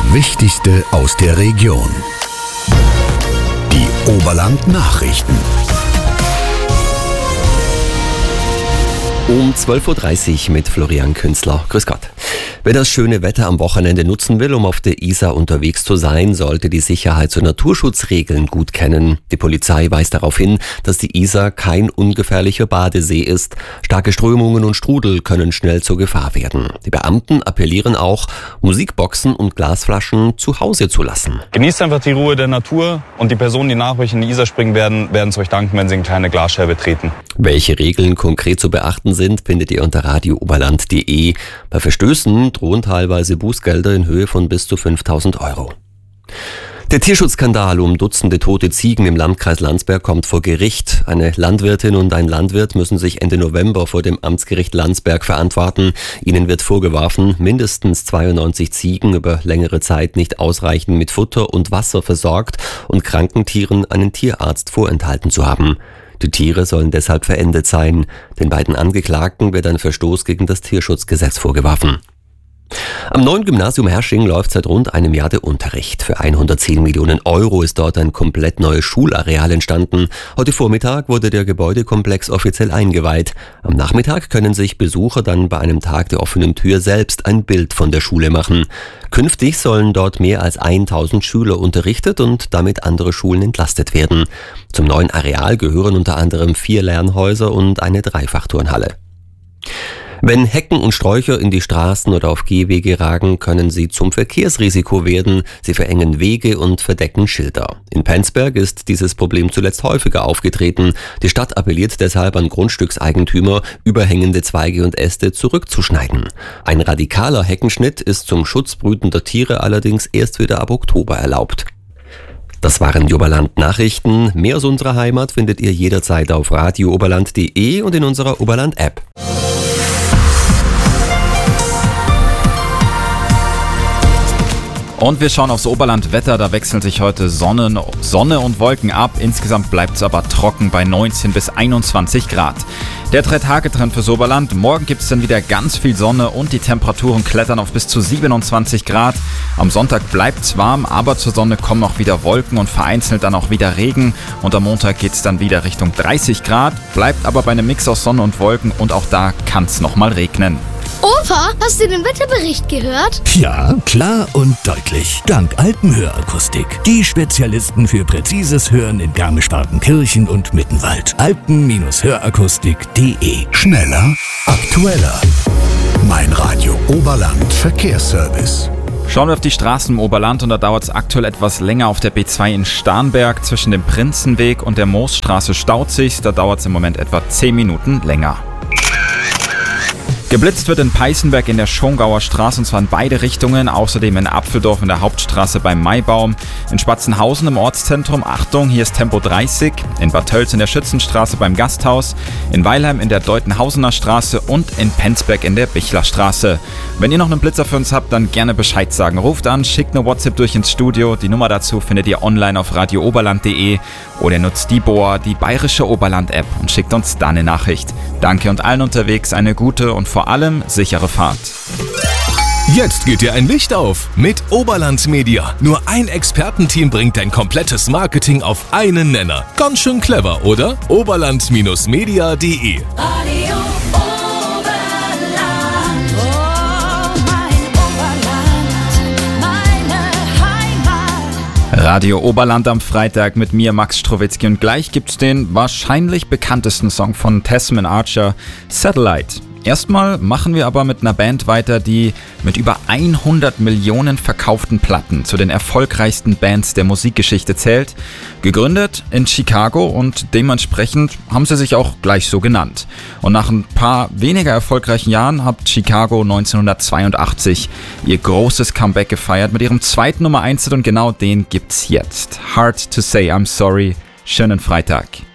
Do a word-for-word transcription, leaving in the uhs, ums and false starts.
Wichtigste aus der Region. Die Oberland-Nachrichten. Um zwölf Uhr dreißig mit Florian Künzler. Grüß Gott. Wer das schöne Wetter am Wochenende nutzen will, um auf der Isar unterwegs zu sein, sollte die Sicherheits- und Naturschutzregeln gut kennen. Die Polizei weist darauf hin, dass die Isar kein ungefährlicher Badesee ist. Starke Strömungen und Strudel können schnell zur Gefahr werden. Die Beamten appellieren auch, Musikboxen und Glasflaschen zu Hause zu lassen. Genießt einfach die Ruhe der Natur und die Personen, die nach euch in die Isar springen werden, werden es euch danken, wenn sie eine kleine Glasscherbe treten. Welche Regeln konkret zu beachten sind, findet ihr unter radio oberland punkt de. Bei Verstößen drohen teilweise Bußgelder in Höhe von bis zu fünftausend Euro. Der Tierschutzskandal um Dutzende tote Ziegen im Landkreis Landsberg kommt vor Gericht. Eine Landwirtin und ein Landwirt müssen sich Ende November vor dem Amtsgericht Landsberg verantworten. Ihnen wird vorgeworfen, mindestens zweiundneunzig Ziegen über längere Zeit nicht ausreichend mit Futter und Wasser versorgt und kranken Tieren einen Tierarzt vorenthalten zu haben. Die Tiere sollen deshalb verendet sein. Den beiden Angeklagten wird ein Verstoß gegen das Tierschutzgesetz vorgeworfen. Am neuen Gymnasium Hersching läuft seit rund einem Jahr der Unterricht. Für hundertzehn Millionen Euro ist dort ein komplett neues Schulareal entstanden. Heute Vormittag wurde der Gebäudekomplex offiziell eingeweiht. Am Nachmittag können sich Besucher dann bei einem Tag der offenen Tür selbst ein Bild von der Schule machen. Künftig sollen dort mehr als tausend Schüler unterrichtet und damit andere Schulen entlastet werden. Zum neuen Areal gehören unter anderem vier Lernhäuser und eine Dreifachturnhalle. Wenn Hecken und Sträucher in die Straßen oder auf Gehwege ragen, können sie zum Verkehrsrisiko werden. Sie verengen Wege und verdecken Schilder. In Penzberg ist dieses Problem zuletzt häufiger aufgetreten. Die Stadt appelliert deshalb an Grundstückseigentümer, überhängende Zweige und Äste zurückzuschneiden. Ein radikaler Heckenschnitt ist zum Schutz brütender Tiere allerdings erst wieder ab Oktober erlaubt. Das waren die Oberland-Nachrichten. Mehr aus unserer Heimat findet ihr jederzeit auf radio oberland punkt de und in unserer Oberland-App. Und wir schauen aufs Oberland-Wetter, da wechseln sich heute Sonne, Sonne und Wolken ab. Insgesamt bleibt es aber trocken bei neunzehn bis einundzwanzig Grad. Der Drei-Tage-Trend fürs Oberland. Morgen gibt es dann wieder ganz viel Sonne und die Temperaturen klettern auf bis zu siebenundzwanzig Grad. Am Sonntag bleibt es warm, aber zur Sonne kommen auch wieder Wolken und vereinzelt dann auch wieder Regen. Und am Montag geht es dann wieder Richtung dreißig Grad, bleibt aber bei einem Mix aus Sonne und Wolken und auch da kann es nochmal regnen. Opa, hast du den Wetterbericht gehört? Ja, klar und deutlich. Dank Alpenhörakustik. Die Spezialisten für präzises Hören in Garmisch-Partenkirchen und Mittenwald. alpen hörakustik punkt de. Schneller, aktueller. Mein Radio Oberland Verkehrsservice. Schauen wir auf die Straßen im Oberland und da dauert es aktuell etwas länger auf der B zwei in Starnberg. Zwischen dem Prinzenweg und der Moosstraße staut sich's. Da dauert es im Moment etwa zehn Minuten länger. Geblitzt wird in Peißenberg in der Schongauer Straße und zwar in beide Richtungen, außerdem in Apfeldorf in der Hauptstraße beim Maibaum, in Spatzenhausen im Ortszentrum, Achtung, hier ist Tempo dreißig, in Bad Tölz in der Schützenstraße beim Gasthaus, in Weilheim in der Deutenhausener Straße und in Penzberg in der Bichlerstraße. Wenn ihr noch einen Blitzer für uns habt, dann gerne Bescheid sagen. Ruft an, schickt eine WhatsApp durch ins Studio, die Nummer dazu findet ihr online auf radio oberland punkt de oder nutzt die B O A, die bayerische Oberland-App und schickt uns da eine Nachricht. Danke und allen unterwegs eine gute und vor allem sichere Fahrt. Jetzt geht dir ein Licht auf mit Oberland Media. Nur ein Expertenteam bringt dein komplettes Marketing auf einen Nenner. Ganz schön clever, oder? oberland Media punkt de. Radio Oberland, oh mein Oberland, meine Heimat. Radio Oberland am Freitag mit mir, Max Strowitzki. Und gleich gibt's den wahrscheinlich bekanntesten Song von Tasman Archer, Satellite. Erstmal machen wir aber mit einer Band weiter, die mit über hundert Millionen verkauften Platten zu den erfolgreichsten Bands der Musikgeschichte zählt. Gegründet in Chicago und dementsprechend haben sie sich auch gleich so genannt. Und nach ein paar weniger erfolgreichen Jahren hat Chicago neunzehnhundertzweiundachtzig ihr großes Comeback gefeiert mit ihrem zweiten Nummer eins Hit und genau den gibt's jetzt. Hard to Say I'm Sorry. Schönen Freitag.